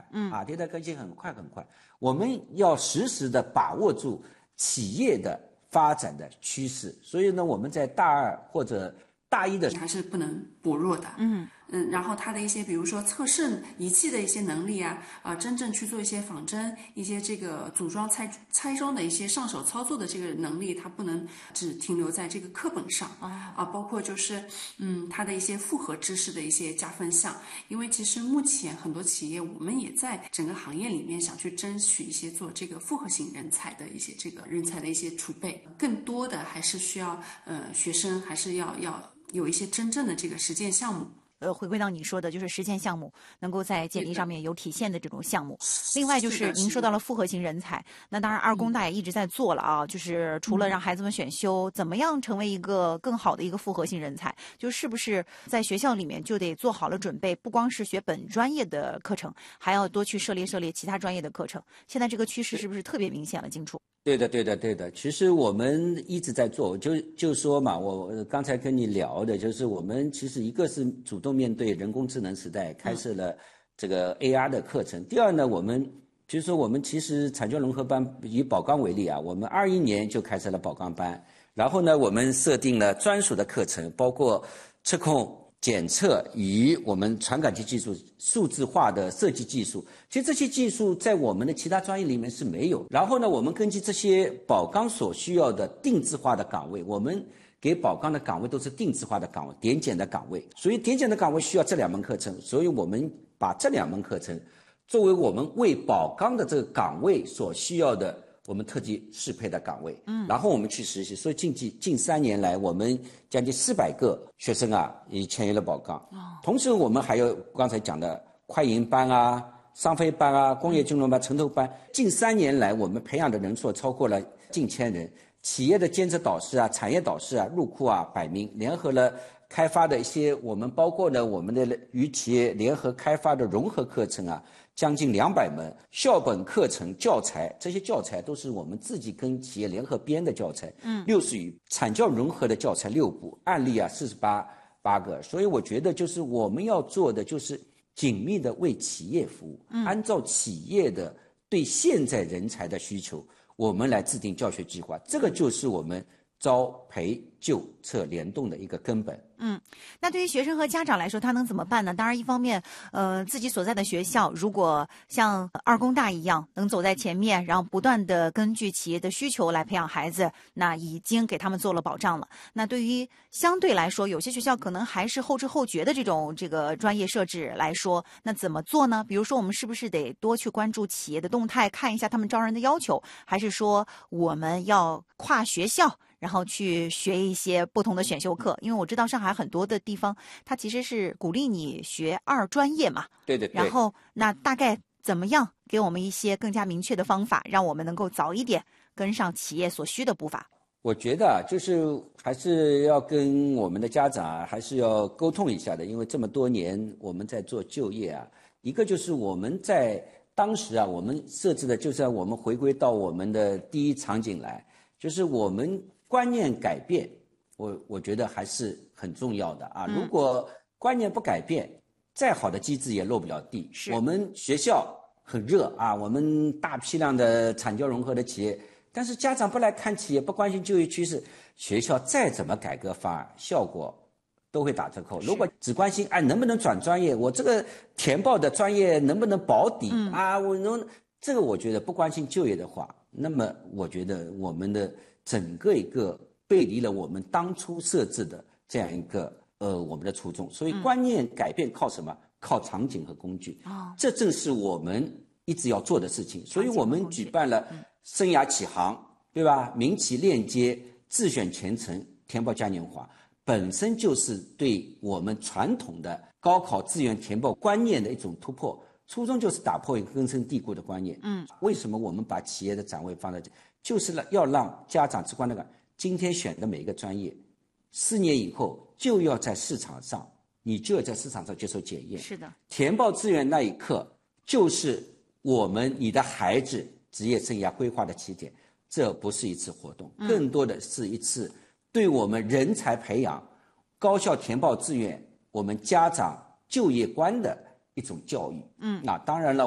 迭代更新很快很快。我们要实时的把握住企业的发展的趋势，所以呢，我们在大二或者大一的还是不能薄弱的。然后它的一些比如说测试仪器的一些能力真正去做一些仿真、一些这个组装拆装的一些上手操作的这个能力，它不能只停留在这个课本上包括就是它的一些复合知识的一些加分项。因为其实目前很多企业，我们也在整个行业里面想去争取一些做这个复合型人才的一些这个人才的一些储备，更多的还是需要学生还是要有一些真正的这个实践项目。 回归到你说的，就是实践项目能够在简历上面有体现的这种项目。另外就是您说到了复合型人才，那当然二工大也一直在做了啊，就是除了让孩子们选修，怎么样成为一个更好的一个复合型人才，就是不是在学校里面就得做好了准备，不光是学本专业的课程，还要多去涉猎其他专业的课程。现在这个趋势是不是特别明显了，金楚？ 对的。其实我们一直在做，就说嘛，我刚才跟你聊的就是我们其实一个是主动面对人工智能时代，开设了这个 AR 的课程。第二呢，我们就是说我们其实产教融合班以宝钢为例啊，我们21年就开设了宝钢班，然后呢，我们设定了专属的课程，包括测控、检测与我们传感器技术、数字化的设计技术，其实这些技术在我们的其他专业里面是没有。然后呢，我们根据这些宝钢所需要的定制化的岗位，我们给宝钢的岗位都是定制化的岗位、点检的岗位，所以点检的岗位需要这2门课程，所以我们把这2门课程作为我们为宝钢的这个岗位所需要的我们特级适配的岗位，然后我们去实习。所以近3年来，我们将近400个学生也签约了宝钢。同时我们还有刚才讲的快银班商飞班工业金融班、城投班。近3年来，我们培养的人数超过了近1000人。企业的兼职导师产业导师入库100名，联合了开发的一些我们包括了我们的与企业联合开发的融合课程将近200门，校本课程教材，这些教材都是我们自己跟企业联合编的教材，60余，产教融合的教材6部，案例48个。所以我觉得就是我们要做的就是紧密的为企业服务，按照企业的对现在人才的需求，我们来制定教学计划，这个就是我们招培就测联动的一个根本。 那对于学生和家长来说，他能怎么办呢？当然，一方面，自己所在的学校如果像二工大一样能走在前面，然后不断的根据企业的需求来培养孩子，那已经给他们做了保障了。那对于相对来说，有些学校可能还是后知后觉的这个专业设置来说，那怎么做呢？比如说，我们是不是得多去关注企业的动态，看一下他们招人的要求，还是说我们要跨学校？然后去学一些不同的选修课，因为我知道上海很多的地方，它其实是鼓励你学2专业嘛。 对。 然后那大概怎么样给我们一些更加明确的方法，让我们能够早一点跟上企业所需的步伐？ 我觉得就是还是要跟我们的家长还是要沟通一下的，因为这么多年我们在做就业一个就是我们在当时我们设置的就是我们回归到我们的第一场景来，就是我们观念改变，我觉得还是很重要的如果观念不改变，再好的机制也落不了地。我们学校很热我们大批量的产教融合的企业，但是家长不来看企业，不关心就业趋势，学校再怎么改革方案，效果都会打折扣。如果只关心能不能转专业，我这个填报的专业能不能保底这个我觉得不关心就业的话，那么我觉得我们的整个一个背离了我们当初设置的这样一个我们的初衷。所以观念改变靠什么？靠场景和工具这正是我们一直要做的事情。所以我们举办了生涯启航，对吧？民企链接、自选前程、填报嘉年华，本身就是对我们传统的高考志愿填报观念的一种突破。初衷就是打破一个根深蒂固的观念。为什么我们把企业的展位放在这？就是要让家长直观的感，今天选的每一个专业，4年以后就要在市场上，你就要在市场上接受检验。 是的， 填报志愿那一刻，就是你的孩子职业生涯规划的起点。这不是一次活动，更多的是一次对我们人才培养、高校填报志愿、我们家长就业观的一种教育。那当然了。